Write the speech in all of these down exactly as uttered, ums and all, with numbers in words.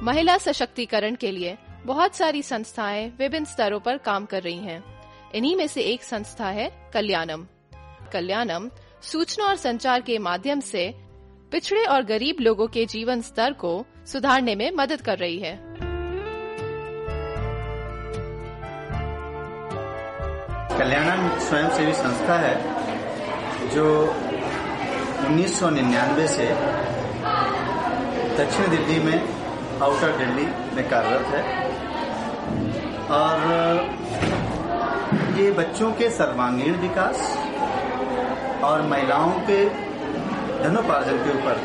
महिला सशक्तिकरण के लिए बहुत सारी संस्थाएं विभिन्न स्तरों पर काम कर रही हैं। इन्हीं में से एक संस्था है कल्याणम। कल्याणम सूचना और संचार के माध्यम से पिछड़े और गरीब लोगों के जीवन स्तर को सुधारने में मदद कर रही है। कल्याणम स्वयंसेवी संस्था है जो उन्नीस सौ निन्यानवे से दक्षिण दिल्ली में, आउटर दिल्ली में कार्यरत है और ये बच्चों के सर्वांगीण विकास और महिलाओं के धनोपार्जन के ऊपर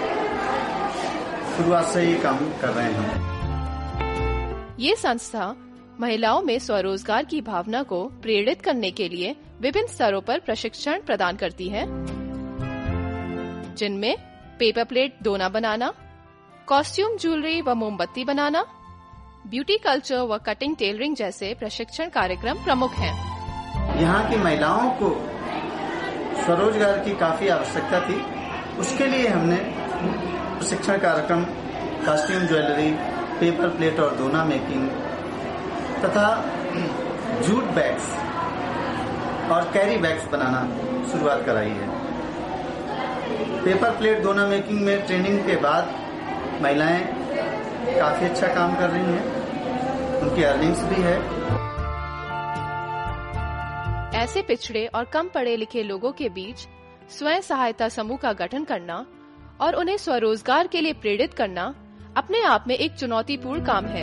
शुरुआत से ही काम कर रहे हैं। ये संस्था महिलाओं में स्वरोजगार की भावना को प्रेरित करने के लिए विभिन्न स्तरों पर प्रशिक्षण प्रदान करती है, जिनमें पेपर प्लेट दोना बनाना, कॉस्ट्यूम ज्वेलरी व मोमबत्ती बनाना, ब्यूटी कल्चर व कटिंग टेलरिंग जैसे प्रशिक्षण कार्यक्रम प्रमुख हैं। यहाँ की महिलाओं को स्वरोजगार की काफी आवश्यकता थी। उसके लिए हमने प्रशिक्षण कार्यक्रम कॉस्ट्यूम ज्वेलरी, पेपर प्लेट और दोना मेकिंग तथा जूट बैग्स और कैरी बैग्स बनाना शुरुआत कराई है। पेपर प्लेट दोना मेकिंग में ट्रेनिंग के बाद महिलाएं काफी अच्छा काम कर रही हैं, उनकी अर्निंग्स भी है। ऐसे पिछड़े और कम पढ़े लिखे लोगों के बीच स्वयं सहायता समूह का गठन करना और उन्हें स्वरोजगार के लिए प्रेरित करना अपने आप में एक चुनौतीपूर्ण काम है।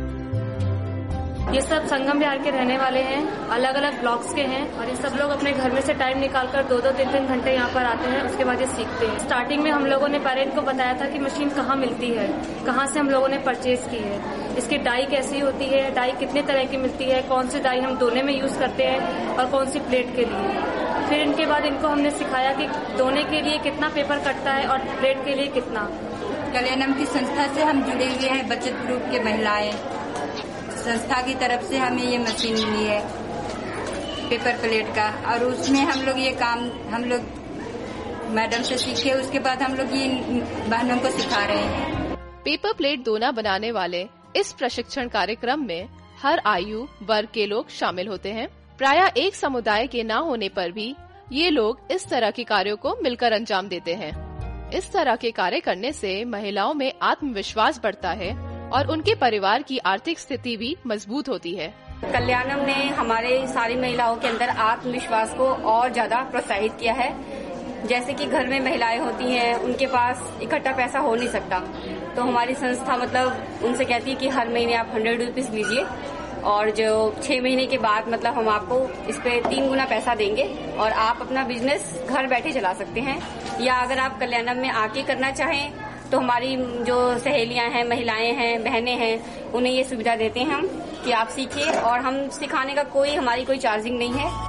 ये सब संगम बिहार के रहने वाले हैं, अलग अलग ब्लॉक्स के हैं और ये सब लोग अपने घर में से टाइम निकालकर दो दो तीन तीन घंटे यहाँ पर आते हैं। उसके बाद ये सीखते हैं। स्टार्टिंग में हम लोगों ने पेरेंट को बताया था कि मशीन कहाँ मिलती है, कहाँ से हम लोगों ने परचेज की है, इसकी डाई कैसी होती है, डाई कितने तरह की मिलती है, कौन सी डाई हम दोने में यूज करते हैं और कौन सी प्लेट के लिए। फिर इनके बाद इनको हमने सिखाया कि दोने के लिए कितना पेपर कटता है और प्लेट के लिए कितना। कल्याणम की संस्था से हम जुड़े हुए हैं, बचत ग्रुप के महिलाएं। संस्था की तरफ से हमें ये मशीन मिली है पेपर प्लेट का, और उसमें हम लोग ये काम हम लोग मैडम से सीखे। उसके बाद हम लोग ये बहनों को सिखा रहे हैं। पेपर प्लेट दोना बनाने वाले इस प्रशिक्षण कार्यक्रम में हर आयु वर्ग के लोग शामिल होते हैं। प्रायः एक समुदाय के न होने पर भी ये लोग इस तरह के कार्यों को मिलकर अंजाम देते हैं। इस तरह के कार्य करने से महिलाओं में आत्मविश्वास बढ़ता है और उनके परिवार की आर्थिक स्थिति भी मजबूत होती है। कल्याणम ने हमारे सारी महिलाओं के अंदर आत्मविश्वास को और ज्यादा प्रोत्साहित किया है। जैसे कि घर में महिलाएं होती हैं, उनके पास इकट्ठा पैसा हो नहीं सकता, तो हमारी संस्था मतलब उनसे कहती है कि हर महीने आप हंड्रेड रुपीज दीजिए और जो छह महीने के बाद मतलब हम आपको इस पे तीन गुना पैसा देंगे और आप अपना बिजनेस घर बैठे चला सकते हैं। या अगर आप कल्याणम में आके करना चाहें तो हमारी जो सहेलियां हैं, महिलाएं हैं, बहनें हैं, उन्हें ये सुविधा देते हैं हम कि आप सीखिए, और हम सिखाने का कोई हमारी कोई चार्जिंग नहीं है।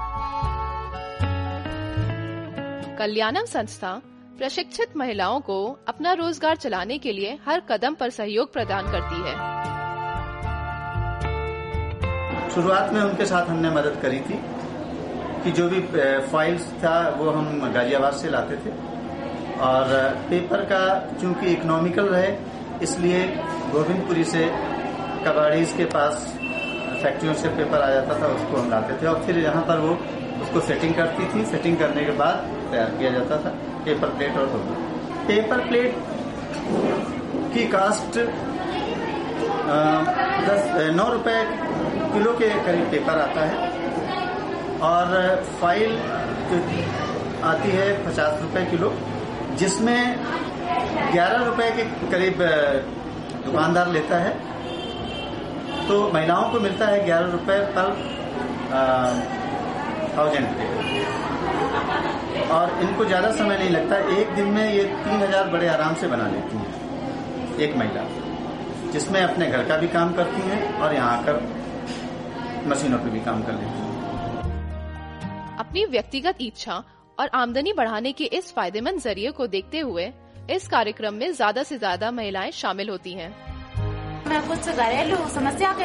कल्याणम संस्था प्रशिक्षित महिलाओं को अपना रोजगार चलाने के लिए हर कदम पर सहयोग प्रदान करती है। शुरुआत में उनके साथ हमने मदद करी थी कि जो भी फाइल्स था वो हम गाजियाबाद से लाते थे, और पेपर का चूंकि इकोनॉमिकल रहे इसलिए गोविंदपुरी से कबाड़ीज के पास फैक्ट्रियों से पेपर आ जाता था, उसको हम लाते थे और फिर यहाँ पर वो उसको सेटिंग करती थी। सेटिंग करने के बाद तैयार किया जाता था पेपर प्लेट और दोना। पेपर प्लेट की कास्ट दस नौ रुपए किलो के करीब पेपर आता है और फाइल जो आती है पचास रुपए किलो, जिसमें ग्यारह रुपए के करीब दुकानदार लेता है, तो महिलाओं को मिलता है ग्यारह रुपए पर थाउजेंड पे, और इनको ज्यादा समय नहीं लगता। एक दिन में ये तीन हजार बड़े आराम से बना लेती हैं एक महिला, जिसमें अपने घर का भी काम करती हैं और यहाँ आकर मशीनों पे भी काम कर लेती हैं। अपनी व्यक्तिगत इच्छा और आमदनी बढ़ाने के इस फायदेमंद जरिए को देखते हुए इस कार्यक्रम में ज्यादा से ज्यादा महिलाएं शामिल होती हैं। मैं कुछ घरेलू समस्या